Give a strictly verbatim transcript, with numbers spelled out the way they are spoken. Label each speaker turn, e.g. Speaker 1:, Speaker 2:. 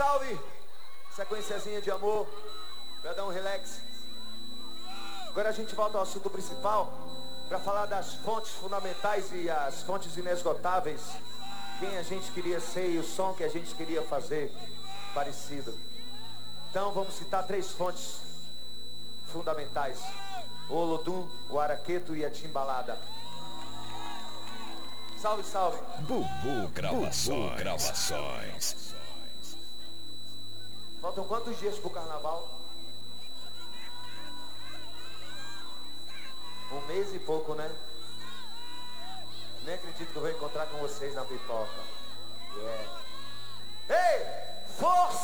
Speaker 1: salve. Sequenciazinha de amor pra dar um relax. Agora a gente volta ao assunto principal para falar das fontes fundamentais e as fontes inesgotáveis. Quem a gente queria ser e o som que a gente queria fazer parecido. Então vamos citar três fontes fundamentais: o Olodum, o Araqueto e a Timbalada. Salve, salve.
Speaker 2: Bubu Gravações. Gravações.
Speaker 1: Faltam quantos dias pro carnaval? Um mês e pouco, né? Nem acredito que eu vou encontrar com vocês na pipoca. Yeah. Ei! Força!